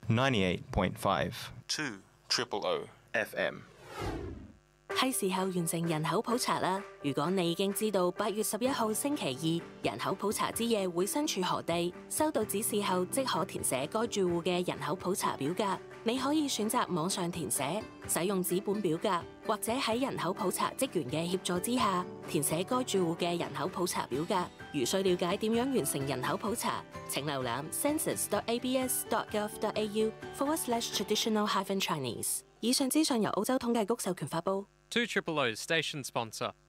98.5 2 Triple O FM。 係時候完成人口普查啦！如果你已經知道8月11號星期二人口普查之夜會身處何地，收到指示後即可填寫該住戶嘅人口普查表格。你可以選擇網上填寫、使用紙本表格，或者喺人口普查職員嘅協助之下填寫該住戶嘅人口普查表格。如需了解點樣完成人口普查，請瀏覽 census.abs.gov.au/traditional-chinese。以上資訊由澳洲統計局授權發布。 2 Triple O's station sponsor.